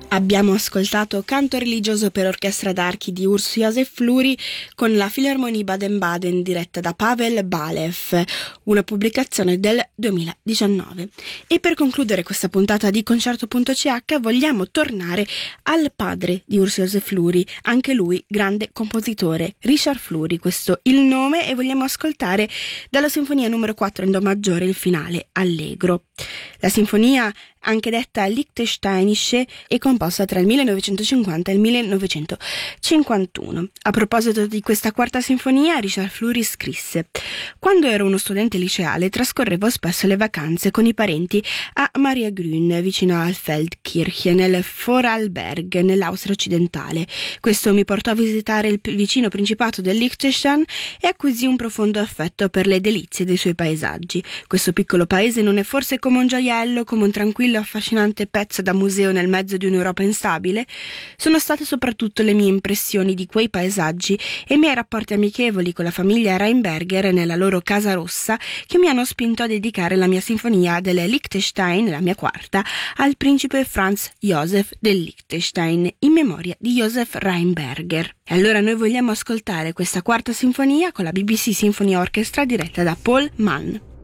Abbiamo ascoltato Canto religioso per orchestra d'archi di Urs Josef Fluri con la Philharmonie Baden-Baden diretta da Pavel Balev, una pubblicazione del 2019. E per concludere questa puntata di Concerto.ch vogliamo tornare al padre di Urs Josef Fluri, anche lui grande compositore, Richard Fluri, questo il nome, e vogliamo ascoltare dalla Sinfonia numero 4 in Do maggiore il finale allegro. La sinfonia, anche detta Liechtensteinische, è composta tra il 1950 e il 1951. A proposito di questa quarta sinfonia, Richard Fluri scrisse: «Quando ero uno studente liceale trascorrevo spesso le vacanze con i parenti a Mariagrün, vicino al Feldkirche, nel Vorarlberg, nell'Austria occidentale. Questo mi portò a visitare il vicino principato del Liechtenstein e acquisì un profondo affetto per le delizie dei suoi paesaggi. Questo piccolo paese non è forse come un gioiello, come un tranquillo e affascinante pezzo da museo nel mezzo di un'Europa instabile? Sono state soprattutto le mie impressioni di quei paesaggi e i miei rapporti amichevoli con la famiglia Rheinberger nella loro Casa Rossa che mi hanno spinto a dedicare la mia sinfonia del Liechtenstein, la mia quarta, al principe Franz Josef del Liechtenstein, in memoria di Josef Rheinberger. E allora noi vogliamo ascoltare questa quarta sinfonia con la BBC Symphony Orchestra diretta da Paul Mann.